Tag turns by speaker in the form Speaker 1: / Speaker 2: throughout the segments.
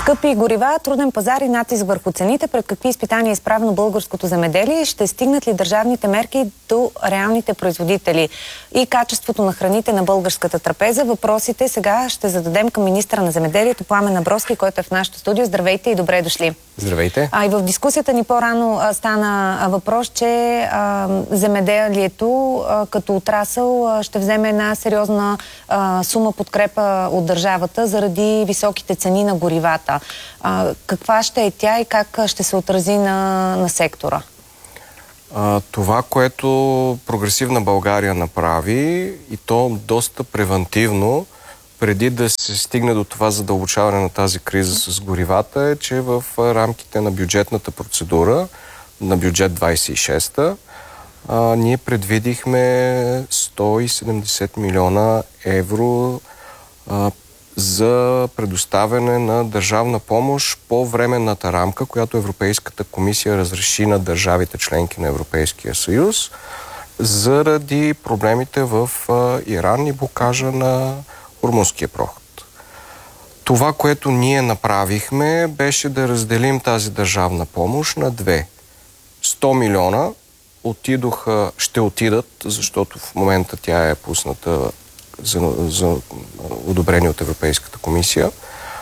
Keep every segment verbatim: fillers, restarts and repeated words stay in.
Speaker 1: Скъпи горива, труден пазар и натиск върху цените. Пред какви изпитания е изправено българското земеделие? Ще стигнат ли държавните мерки до реалните производители и качеството на храните на българската трапеза? Въпросите сега ще зададем към министъра на земеделието Пламен Абровски, който е в нашото студио. Здравейте и добре дошли.
Speaker 2: Здравейте.
Speaker 1: А и в дискусията ни по-рано стана а, въпрос, че а, земеделието а, като отрасъл а, ще вземе една сериозна а, сума подкрепа от държавата заради високите цени на горивата. А, каква ще е тя и как ще се отрази на, на сектора?
Speaker 2: А, това, което Прогресивна България направи, и то доста превантивно, преди да се стигне до това задълбочаване на тази криза с горивата, е, че в рамките на бюджетната процедура, на бюджет двайсет и шеста, а, ние предвидихме сто и седемдесет милиона евро а, за предоставяне на държавна помощ по временната рамка, която Европейската комисия разреши на държавите членки на Европейския съюз, заради проблемите в а, Иран и блокажа на Ормузския проход. Това, което ние направихме, беше да разделим тази държавна помощ на две. сто милиона отидоха, ще отидат, защото в момента тя е пусната за, за одобрение от Европейската комисия.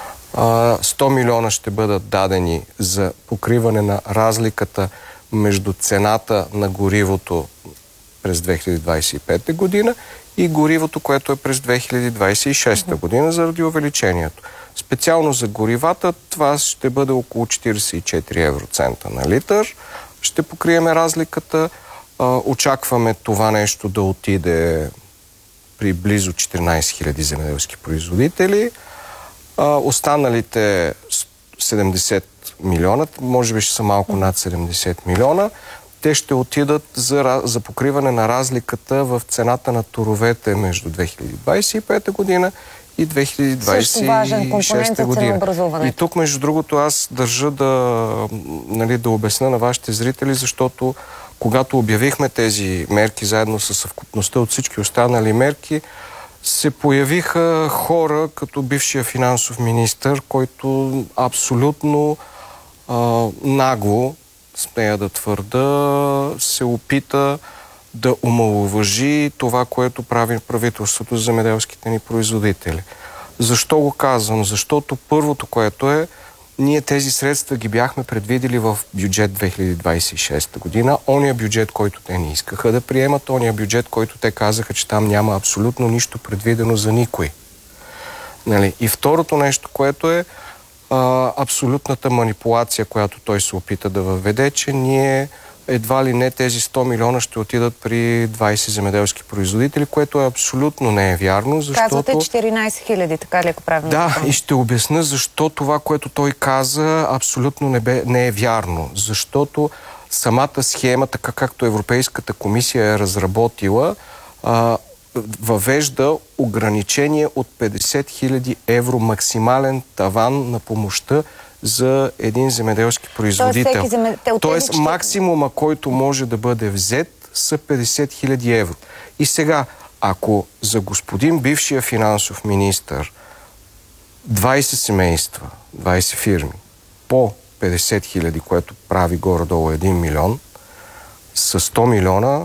Speaker 2: сто милиона ще бъдат дадени за покриване на разликата между цената на горивото през две хиляди двайсет и пета година и горивото, което е през две хиляди двайсет и шеста година заради увеличението. Специално за горивата това ще бъде около четирийсет и четири евроцента на литър. Ще покриеме разликата. Очакваме това нещо да отиде при близо четиринайсет хиляди земеделски производители. Останалите седемдесет милиона, може би ще са малко над седемдесет милиона, те ще отидат за, за покриване на разликата в цената на торовете между две хиляди двайсет и пета година и две хиляди двайсет и шеста година. И тук, между другото, аз държа да, нали, да обясня на вашите зрители, защото когато обявихме тези мерки заедно с съвкупността от всички останали мерки, се появиха хора, като бившия финансов министър, който абсолютно а, нагло, смея да твърда, се опита да омаловажи това, което прави правителството за земеделските ни производители. Защо го казвам? Защото първото, което е, ние тези средства ги бяхме предвидели в бюджет две хиляди двайсет и шеста година. Ония бюджет, който те не искаха да приемат, ония бюджет, който те казаха, че там няма абсолютно нищо предвидено за никой. Нали? И второто нещо, което е а, абсолютната манипулация, която той се опита да въведе, че ние едва ли не тези сто милиона ще отидат при двайсет земеделски производители, което е абсолютно не е вярно, защото...
Speaker 1: Казвате четиринайсет хиляди, така ли, ако правилно?
Speaker 2: Да, и ще обясня защо това, което той каза, абсолютно не, бе, не е вярно. Защото самата схема, така както Европейската комисия е разработила, а, въвежда ограничение от петдесет хиляди евро максимален таван на помощта за един земеделски производител. Тоест, земе... Тоест максимума, който може да бъде взет, са петдесет хиляди евро. И сега, ако за господин бившия финансов министър двайсет семейства, двайсет фирми, по петдесет хиляди, което прави горе-долу един милион, с сто милиона,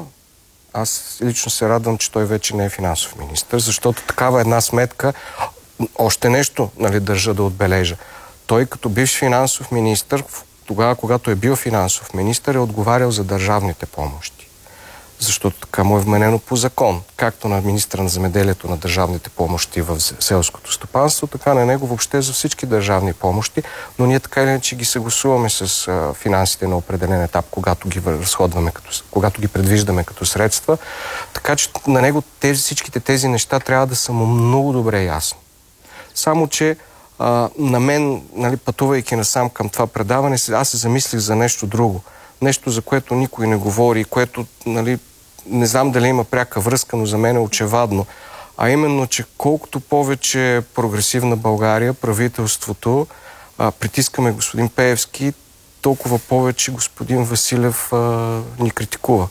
Speaker 2: аз лично се радвам, че той вече не е финансов министър, защото такава една сметка, още нещо, нали, държа да отбележа. Той като бивш финансов министър, тогава, когато е бил финансов министър, е отговарял за държавните помощи. Защото така му е вменено по закон. Както на министъра на земеделието на държавните помощи в селското стопанство, така на него въобще за всички държавни помощи, но ние така или иначе ги съгласуваме с а, финансите на определен етап, когато ги разходваме, като, когато ги предвиждаме като средства. Така че на него тези, всичките тези неща трябва да са му много добре ясни. Само че Uh, на мен, нали, пътувайки насам към това предаване, аз се замислих за нещо друго. Нещо, за което никой не говори, което, нали, не знам дали има пряка връзка, но за мен е очевадно. А именно, че колкото повече Прогресивна България, правителството, а, притискаме господин Пеевски, толкова повече господин Василев а, ни критикува.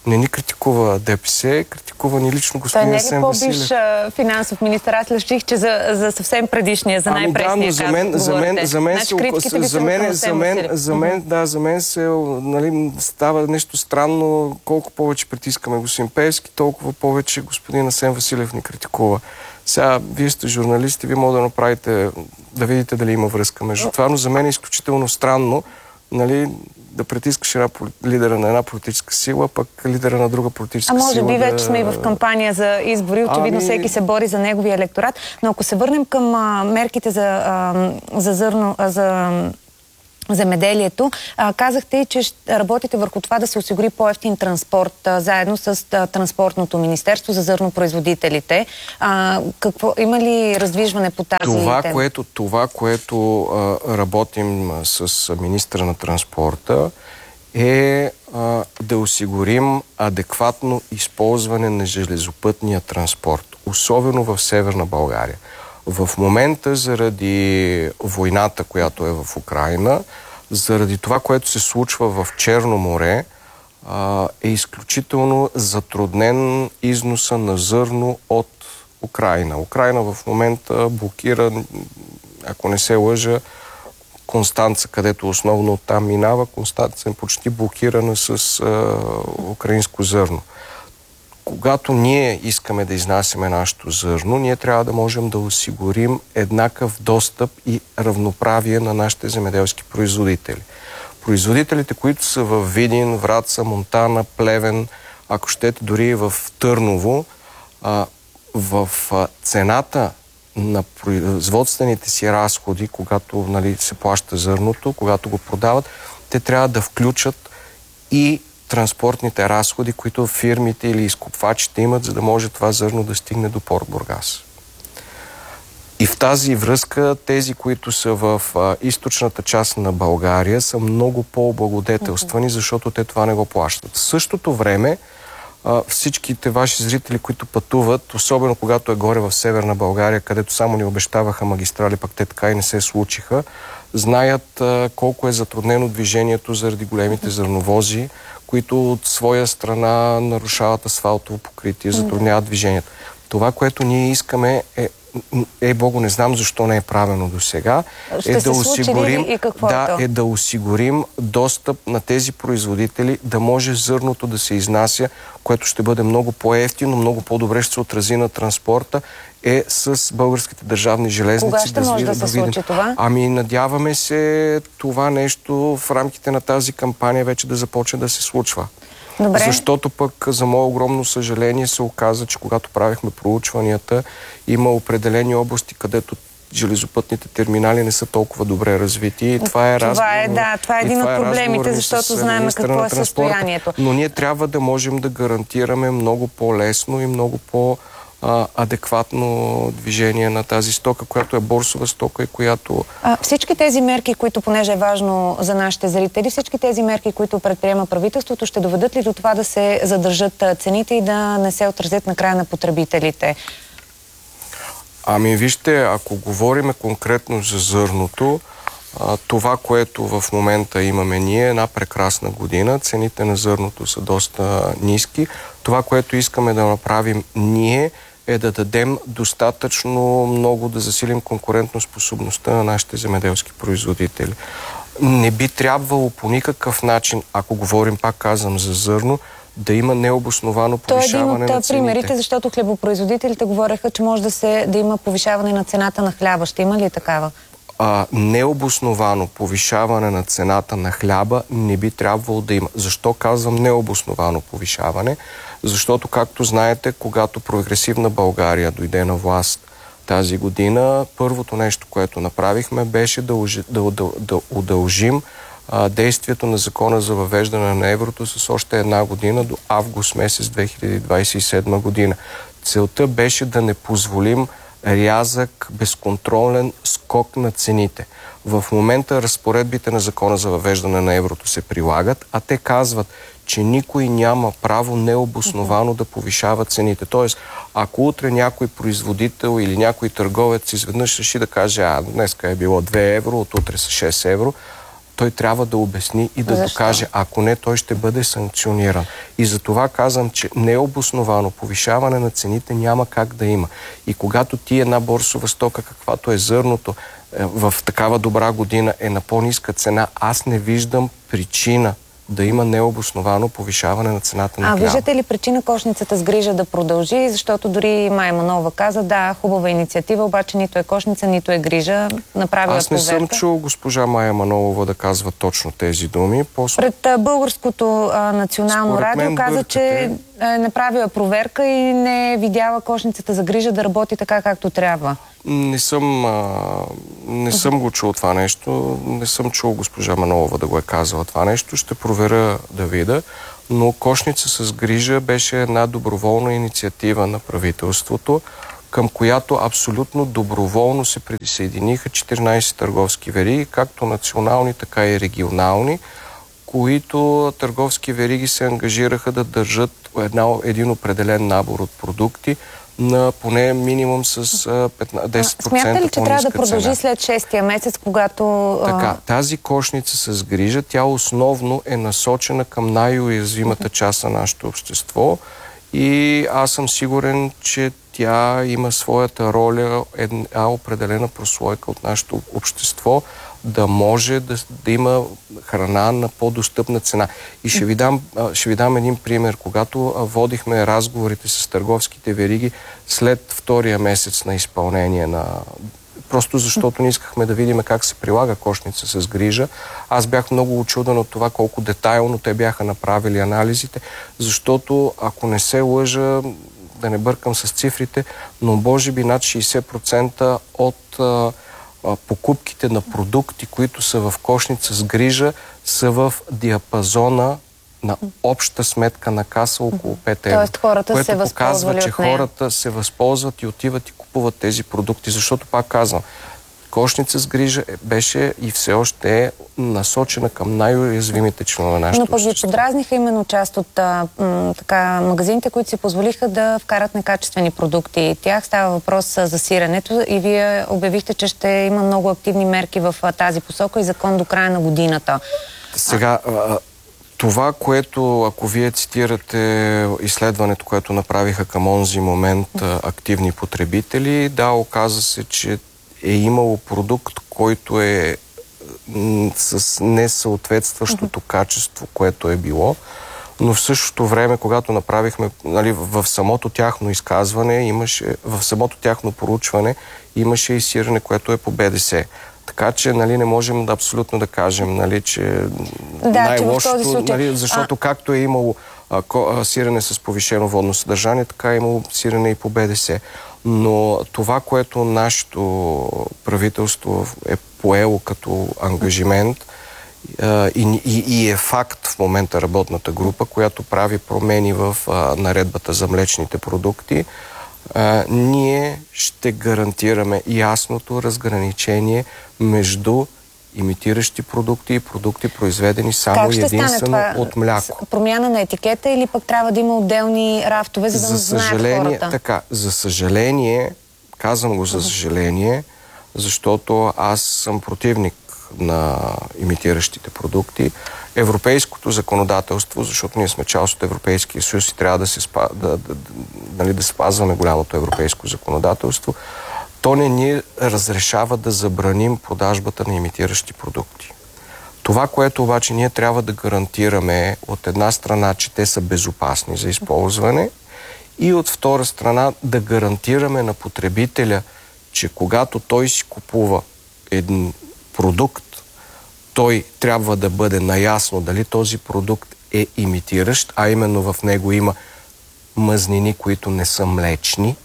Speaker 2: Не ни критикува ДПС, критикува ни лично господин Асен Василев.
Speaker 1: Той не е ли по-биш финансов министър? Аз лъжих, че за, за съвсем предишния, за най-пресния
Speaker 2: казус говорите. За мен, за мен,
Speaker 1: значи, критиките
Speaker 2: за мен, за мен, за мен, да, за мен се, нали, става нещо странно. Колко повече притискаме господин Пеевски, толкова повече господин Асен Василев ни критикува. Сега, вие сте журналисти, вие може да направите, да видите дали има връзка между това, но за мен е изключително странно, нали, да притискаш една, лидера на една политическа сила, пък лидера на друга политическа сила.
Speaker 1: А може
Speaker 2: сила
Speaker 1: би
Speaker 2: да...
Speaker 1: вече сме и в кампания за избори, очевидно ами... всеки се бори за неговия електорат, но ако се върнем към а, мерките за, а, за зърно, а, за земеделието, а, казахте, че ще работите върху това да се осигури по-евтин транспорт, а, заедно с а, Транспортното министерство за зърнопроизводителите. А, какво, има ли раздвижване по тази
Speaker 2: това,
Speaker 1: тема?
Speaker 2: Което, това, което а, работим а, с министра на транспорта, е а, да осигурим адекватно използване на железопътния транспорт, особено в Северна България. В момента, заради войната, която е в Украйна, заради това, което се случва в Черно море, е изключително затруднен износа на зърно от Украйна. Украйна в момента блокира, ако не се лъжа, Констанца, където основно оттам минава. Констанца е почти блокирана с а, украинско зърно. Когато ние искаме да изнасяме нашето зърно, ние трябва да можем да осигурим еднакъв достъп и равноправие на нашите земеделски производители. Производителите, които са в Видин, Враца, Монтана, Плевен, ако щете дори в Търново, в цената на производствените си разходи, когато, нали, се плаща зърното, когато го продават, те трябва да включат и транспортните разходи, които фирмите или изкупвачите имат, за да може това зърно да стигне до Порт Бургас. И в тази връзка тези, които са в а, източната част на България, са много по-облагодетелствани, защото те това не го плащат. В същото време а, всичките ваши зрители, които пътуват, особено когато е горе в Северна България, където само ни обещаваха магистрали, пък те така и не се случиха, знаят а, колко е затруднено движението заради големите зърновози, които от своя страна нарушават асфалтово покритие, затрудняват движението. Това, което ние искаме е, е Богу, не знам защо не е правено до сега, е да осигурим, да, е да осигурим достъп на тези производители, да може зърното да се изнася, което ще бъде много по-евтино, много по-добре ще се отрази на транспорта, е с българските държавни железници.
Speaker 1: Кога ще
Speaker 2: да
Speaker 1: може да се случи това?
Speaker 2: Ами надяваме се това нещо в рамките на тази кампания вече да започне да се случва. Добре. Защото пък, за мое огромно съжаление, се оказа, че когато правихме проучванията, има определени области, където железопътните терминали не са толкова добре развити. И това е разговор.
Speaker 1: Това е, да, това е един от проблемите, защото знаем какво е състоянието.
Speaker 2: Но ние трябва да можем да гарантираме много по-лесно и много по- адекватно движение на тази стока, която е борсова стока и която...
Speaker 1: А, всички тези мерки, които, понеже е важно за нашите зрители, всички тези мерки, които предприема правителството, ще доведат ли до това да се задържат цените и да не се отразят на края на потребителите?
Speaker 2: Ами вижте, ако говорим конкретно за зърното, това, което в момента имаме ние, е една прекрасна година. Цените на зърното са доста ниски. Това, което искаме да направим ние, е да дадем достатъчно много да засилим конкурентоспособността на нашите земеделски производители. Не би трябвало по никакъв начин, ако говорим, пак казвам, за зърно, да има необосновано повишаване на цените.
Speaker 1: То е един от примерите, защото хлебопроизводителите говореха, че може да, се, да има повишаване на цената на хляба. Ще има ли такава?
Speaker 2: А, необосновано повишаване на цената на хляба не би трябвало да има. Защо казвам необосновано повишаване? Защото, както знаете, когато прогресивна България дойде на власт тази година, първото нещо, което направихме, беше да, да, да, да удължим а, действието на закона за въвеждане на еврото с още една година до август месец две хиляди двадесет и седма година. Целта беше да не позволим рязък, безконтролен скок на цените. В момента разпоредбите на закона за въвеждане на еврото се прилагат, а те казват, че никой няма право необосновано да повишава цените. Тоест, ако утре някой производител или някой търговец изведнъж реши да каже, а днеска е било две евро, от утре са шест евро, той трябва да обясни и да
Speaker 1: Защо?
Speaker 2: докаже. Ако не, той ще бъде санкциониран. И за това казвам, че необосновано повишаване на цените няма как да има. И когато ти една борсова стока, каквато е зърното, в такава добра година е на по-ниска цена, аз не виждам причина да има необосновано повишаване на цената на
Speaker 1: хляба. А
Speaker 2: хляба.
Speaker 1: виждате ли причина кошницата с грижа да продължи? Защото дори Мая Манолова каза, да, хубава инициатива, обаче нито е кошница, нито е грижа. Направила
Speaker 2: Аз не
Speaker 1: проверка.
Speaker 2: съм чул госпожа Мая Манолова да казва точно тези думи. После...
Speaker 1: Пред а, българското а, национално
Speaker 2: Според
Speaker 1: радио
Speaker 2: мен
Speaker 1: каза,
Speaker 2: бъркате.
Speaker 1: че е направила проверка и не е видяла кошницата за грижа да работи така, както трябва.
Speaker 2: Не съм, а, не съм го чул това нещо. Не съм чул госпожа Манолова да го е казала това нещо. Ще проверя да видя. Но кошница с грижа беше една доброволна инициатива на правителството, към която абсолютно доброволно се присъединиха четиринайсет търговски вериги, както национални, така и регионални, които търговски вериги се ангажираха да държат една, един определен набор от продукти на поне минимум с десет процента
Speaker 1: Смятате ли, че
Speaker 2: по-ниска
Speaker 1: трябва да продължи
Speaker 2: цена.
Speaker 1: след шестия месец, когато...
Speaker 2: Така, тази кошница с грижа, тя основно е насочена към най-уязвимата част на нашето общество и аз съм сигурен, че тя има своята роля, една определена прослойка от нашето общество, да може да, да има храна на по-достъпна цена. И ще ви, дам, ще ви дам един пример. Когато водихме разговорите с търговските вериги след втория месец на изпълнение на... Просто защото не искахме да видим как се прилага кошница с грижа. Аз бях много учуден от това колко детайлно те бяха направили анализите, защото ако не се лъжа, да не бъркам с цифрите, но може би над шейсет процента от а, а, покупките на продукти, които са в кошница с грижа, са в диапазона на обща сметка на каса около пет евро.
Speaker 1: Тоест хората
Speaker 2: което
Speaker 1: се възползвали
Speaker 2: показва, че
Speaker 1: от нея.
Speaker 2: хората се възползват и отиват и купуват тези продукти, защото пак казвам, кошница с грижа беше и все още е насочена към най-уязвимите членове на нашето
Speaker 1: Но пък ви
Speaker 2: общество.
Speaker 1: подразниха именно част от а, м, така, магазините, които си позволиха да вкарат некачествени продукти. Тях става въпрос а, за сиренето и вие обявихте, че ще има много активни мерки в а, тази посока и закон до края на годината.
Speaker 2: Сега, а, това, което, ако вие цитирате изследването, което направиха към онзи момент а, активни потребители, да, оказа се, че е имало продукт, който е м, с несъответстващото качество, което е било, но в същото време, когато направихме, нали, в самото тяхно изказване, имаше, в самото тяхно проучване, имаше и сирене, което е по Б Д С. Така че, нали, не можем да абсолютно да кажем, нали, че
Speaker 1: да,
Speaker 2: най-лошото,
Speaker 1: че в този случай...
Speaker 2: нали, защото а... както е имало а, ко, а, сирене с повишено водно съдържание, така е имало сирене и по Б Д С. Но това, което нашето правителство е поело като ангажимент а, и, и, и е факт в момента работната група, която прави промени в а, наредбата за млечните продукти, а, ние ще гарантираме ясното разграничение между имитиращи продукти и продукти, произведени само и единствено от мляко.
Speaker 1: Промяна на етикета или пък трябва да има отделни рафтове, за да
Speaker 2: за
Speaker 1: не знаят
Speaker 2: съжаление,
Speaker 1: хората?
Speaker 2: Така, за съжаление, казвам го за съжаление, защото аз съм противник на имитиращите продукти. Европейското законодателство, защото ние сме част от Европейския съюз и трябва да, се спа, да, да, нали, да спазваме голямото европейско законодателство, то не ни разрешава да забраним продажбата на имитиращи продукти. Това, което обаче ние трябва да гарантираме е от една страна, че те са безопасни за използване и от втора страна да гарантираме на потребителя, че когато той си купува един продукт, той трябва да бъде наясно дали този продукт е имитиращ, а именно в него има мазнини, които не са млечни,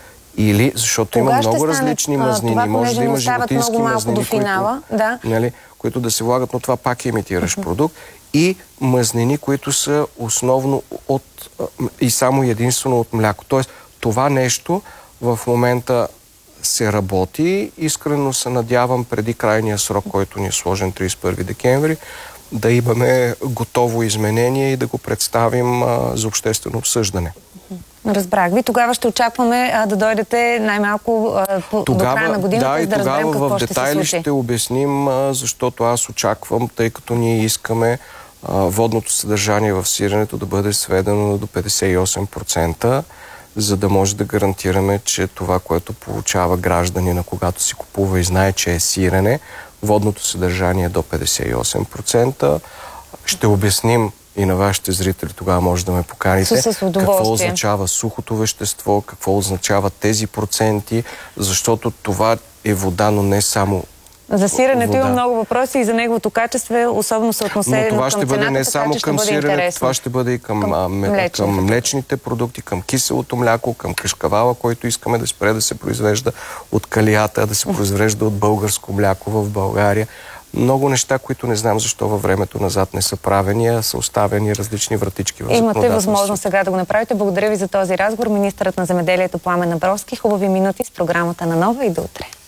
Speaker 2: или защото
Speaker 1: Кога
Speaker 2: има много
Speaker 1: стане,
Speaker 2: различни мазнини.
Speaker 1: Това,
Speaker 2: може да има животински
Speaker 1: много малко
Speaker 2: мазнини,
Speaker 1: до финала,
Speaker 2: които,
Speaker 1: да.
Speaker 2: нали, които да се влагат, но това пак е имитиращ uh-huh. продукт. И мазнини, които са основно от и само единствено от мляко. Тоест, това нещо в момента се работи. Искрено се надявам преди крайния срок, който ни е сложен тридесет и първи декември, да имаме готово изменение и да го представим а, за обществено обсъждане.
Speaker 1: Разбрах ви. Тогава ще очакваме а, да дойдете най-малко по, до края на годината,
Speaker 2: да,
Speaker 1: за да разберем какво ще се случи.
Speaker 2: в детайли ще обясним, а, защото аз очаквам, тъй като ние искаме а, водното съдържание в сиренето да бъде сведено до петдесет и осем процента, за да може да гарантираме, че това, което получава гражданина, когато си купува и знае, че е сирене, водното съдържание е до петдесет и осем процента. Ще обясним и на вашите зрители, тогава може да ме поканите, какво означава сухото вещество, какво означават тези проценти, защото това е вода, но не само
Speaker 1: за сиренето има много въпроси и за неговото качество, особено съотносено към цената.
Speaker 2: Но това ще бъде не само към сиренето, това ще бъде и към, към, млечните. към млечните продукти, към киселото мляко, към кашкавала, който искаме да спре да се произвежда от калията, да се произвежда от българско мляко в България. Много неща, които не знам защо във времето назад не са правени, а са оставени различни вратички в законодателството.
Speaker 1: Имате възможност сега да го направите. Благодаря ви за този разговор. Министърът на земеделието Пламен Абровски. Хубави минути с програмата на Нова и до утре.